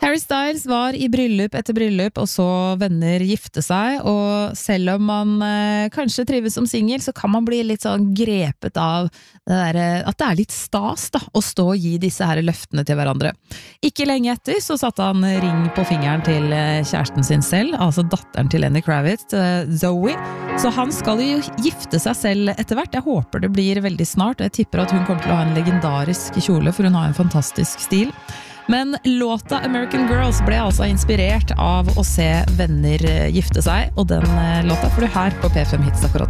Harry Styles var I bryllup etter bryllup, og så venner gifte seg, og selv om man kanskje trives som singel, så kan man bli litt sånn grepet av det der, at det litt stas da, å stå og gi disse her løftene til hverandre. Ikke lenge etter så satte han ring på fingeren til kjæresten sin selv, altså datteren til Lenny Kravitz, Zoe, så han skal jo gifte seg selv etter hvert. Jeg håper det blir veldig snart, og jeg tipper at hun kommer til å ha en legendarisk kjole, for hun har en fantastisk stil. Men låta American Girls ble altså inspirert av å se venner gifte seg, og den låta får du her på P5 Hits akkurat